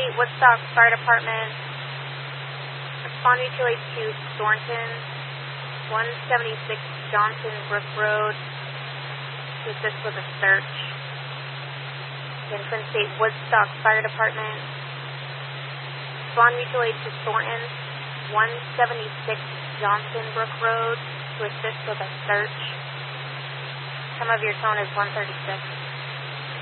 State Woodstock Fire Department. Respond mutually to Thornton, 176 Johnson Brook Road, to assist with a search. Again, Twin State Woodstock Fire Department. Respond mutually to Thornton, 176 Johnson Brook Road, to assist with a search. Time of your tone is 1:36.